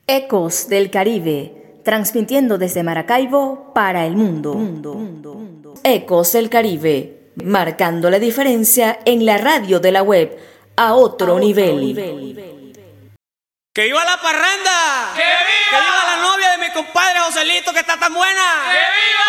Ecos del Caribe, transmitiendo desde Maracaibo para el mundo. Ecos del Caribe, marcando la diferencia en la radio de la web a otro nivel. ¡Que viva la parranda! ¡Que viva! ¡Que viva la novia de mi compadre Joselito, que está tan buena! ¡Que viva!